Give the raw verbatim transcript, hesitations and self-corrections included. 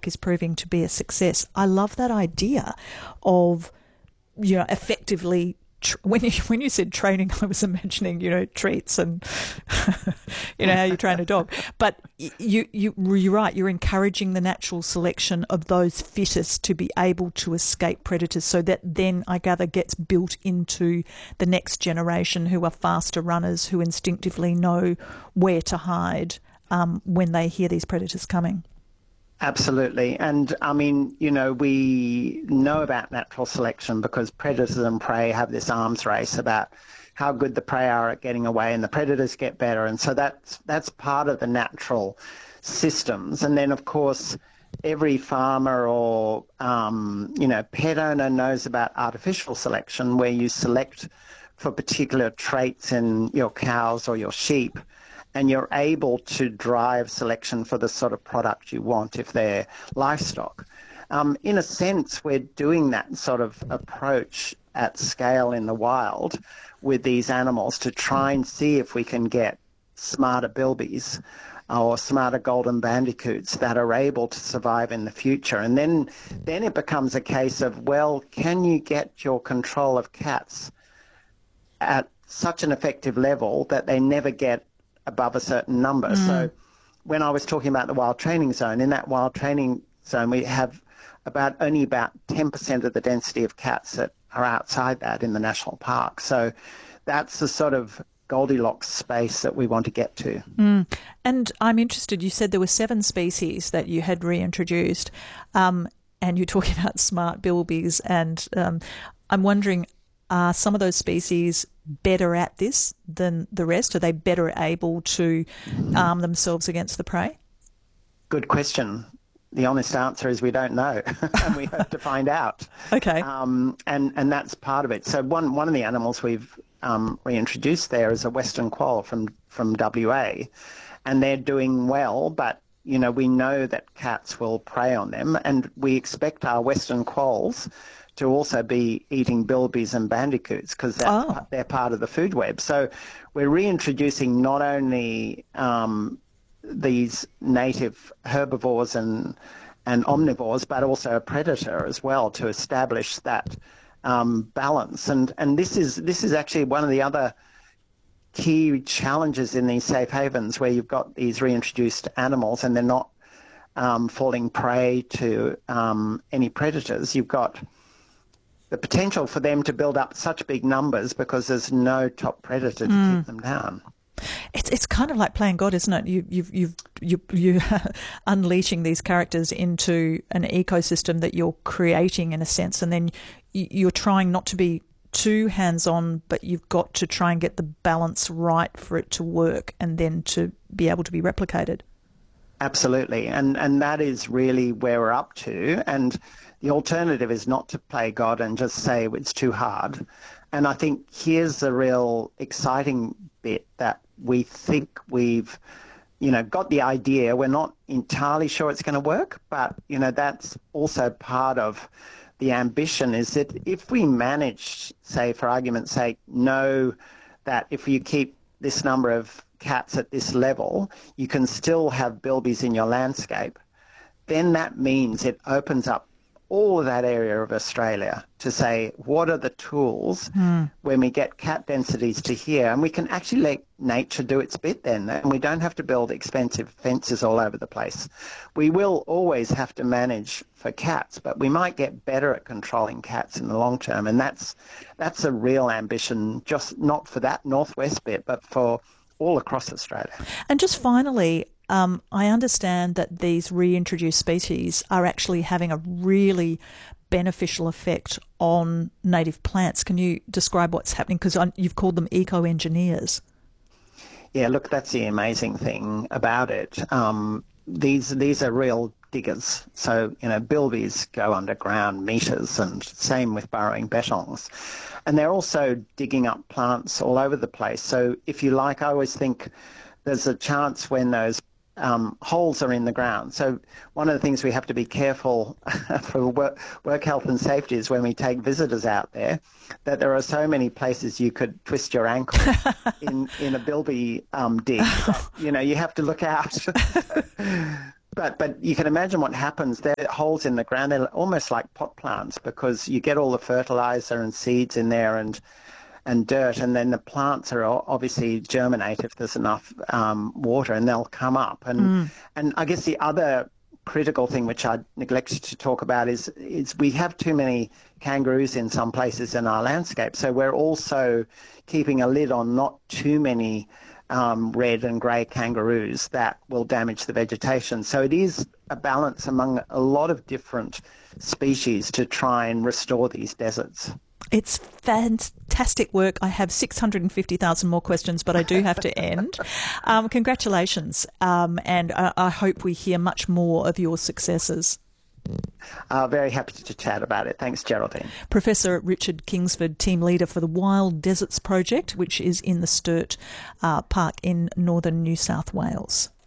is proving to be a success. I love that idea of, you know, effectively. When you when you said training, I was imagining, you know, treats and you know how you train a dog. But you you you're right. You're encouraging the natural selection of those fittest to be able to escape predators, so that then I gather gets built into the next generation, who are faster runners, who instinctively know where to hide um, when they hear these predators coming. Absolutely. And I mean, you know, we know about natural selection because predators and prey have this arms race about how good the prey are at getting away, and the predators get better. And so that's, that's part of the natural systems. And then, of course, every farmer or, um, you know, pet owner knows about artificial selection, where you select for particular traits in your cows or your sheep, and you're able to drive selection for the sort of product you want if they're livestock. Um, in a sense, we're doing that sort of approach at scale in the wild with these animals to try and see if we can get smarter bilbies or smarter golden bandicoots that are able to survive in the future. And then, then it becomes a case of, well, can you get your control of cats at such an effective level that they never get above a certain number? Mm. So when I was talking about the wild training zone, in that wild training zone we have about only about ten percent of the density of cats that are outside that in the national park. So that's the sort of Goldilocks space that we want to get to. Mm. And I'm interested, you said there were seven species that you had reintroduced, um, and you're talking about smart bilbies, and um, I'm wondering, are some of those species better at this than the rest? Are they better able to arm themselves against the prey? Good question. The honest answer is we don't know, and we hope to find out. Okay. Um, and, and that's part of it. So one, one of the animals we've um, reintroduced there is a western quoll from, from W A, and they're doing well, but you know, we know that cats will prey on them, and we expect our western quolls to also be eating bilbies and bandicoots because oh. they're part of the food web. So we're reintroducing not only um, these native herbivores and and omnivores, but also a predator as well, to establish that um, balance. And and this is this is actually one of the other key challenges in these safe havens, where you've got these reintroduced animals and they're not um, falling prey to um, any predators. You've got the potential for them to build up such big numbers because there's no top predator to mm. keep them down. It's it's kind of like playing God, isn't it? You you've you've you you unleashing these characters into an ecosystem that you're creating in a sense, and then you're trying not to be too hands-on, but you've got to try and get the balance right for it to work, and then to be able to be replicated. Absolutely, and and that is really where we're up to. And the alternative is not to play God and just say it's too hard. And I think here's the real exciting bit, that we think we've, you know, got the idea. We're not entirely sure it's going to work, but, you know, that's also part of the ambition, is that if we manage, say, for argument's sake, know that if you keep this number of cats at this level, you can still have bilbies in your landscape, then that means it opens up all of that area of Australia to say, what are the tools mm. when we get cat densities to here? And we can actually let nature do its bit then, and we don't have to build expensive fences all over the place. We will always have to manage for cats, but we might get better at controlling cats in the long term, and that's that's a real ambition, just not for that northwest bit, but for all across Australia. And just finally, Um, I understand that these reintroduced species are actually having a really beneficial effect on native plants. Can you describe what's happening? Because you've called them eco-engineers. Yeah, look, that's the amazing thing about it. Um, these these are real diggers. So, you know, bilbies go underground meters, and same with burrowing bettongs. And they're also digging up plants all over the place. So if you like, I always think there's a chance when those Um, holes are in the ground. So one of the things we have to be careful for work, work health and safety is when we take visitors out there, that there are so many places you could twist your ankle in, in a bilby um, dig. But, you know, you have to look out. But but you can imagine what happens. They're holes in the ground. They're almost like pot plants because you get all the fertilizer and seeds in there and and dirt, and then the plants are obviously germinate if there's enough um, water, and they'll come up. And mm. and I guess the other critical thing which I neglected to talk about is is we have too many kangaroos in some places in our landscape. So we're also keeping a lid on not too many Um, red and grey kangaroos that will damage the vegetation. So it is a balance among a lot of different species to try and restore these deserts. It's fantastic work. I have six hundred fifty thousand more questions, but I do have to end. Um, congratulations, um, and I, I hope we hear much more of your successes. Uh, very happy to chat about it. Thanks, Geraldine. Professor Richard Kingsford, team leader for the Wild Deserts Project, which is in the Sturt uh, Park in northern New South Wales.